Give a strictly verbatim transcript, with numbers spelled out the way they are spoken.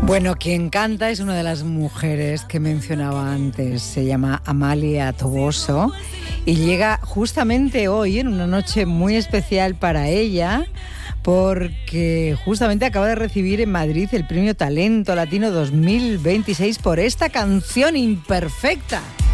Bueno, quien canta es una de las mujeres que mencionaba antes, se llama Amalia Toboso y llega justamente hoy en una noche muy especial para ella porque justamente acaba de recibir en Madrid el Premio Talento Latino dos mil veintiséis por esta canción Imperfecta.